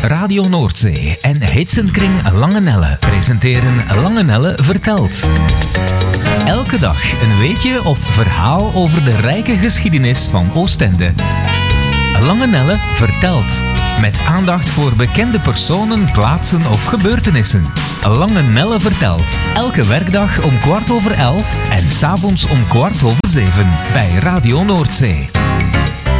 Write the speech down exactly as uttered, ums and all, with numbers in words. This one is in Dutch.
Radio Noordzee en Hitsenkring Lange Nelle presenteren Lange Nelle vertelt. Elke dag een weetje of verhaal over de rijke geschiedenis van Oostende. Lange Nelle vertelt. Met aandacht voor bekende personen, plaatsen of gebeurtenissen. Lange Nelle vertelt. Elke werkdag om kwart over elf en 's avonds om kwart over zeven bij Radio Noordzee.